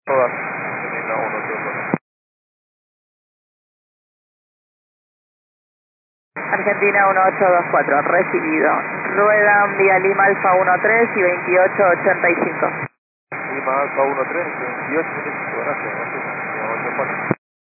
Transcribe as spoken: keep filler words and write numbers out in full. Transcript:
Todas. Argentina uno ocho dos. Argentina uno ocho dos cuatro, recibido. Ruedan vía Lima Alfa uno tres y veintiocho ochenta y cinco. Lima Alfa uno tres, veintiocho ochenta y cinco, gracias. Gracias. ocho cuatro.